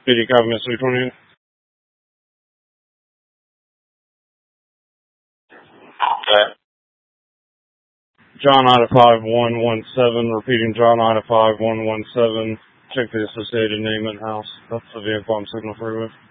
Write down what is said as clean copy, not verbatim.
PD copy, Mr. 28. John Ida 5117, repeating John Ida 5117. Check the associated name and house. That's the vehicle I'm signal free with.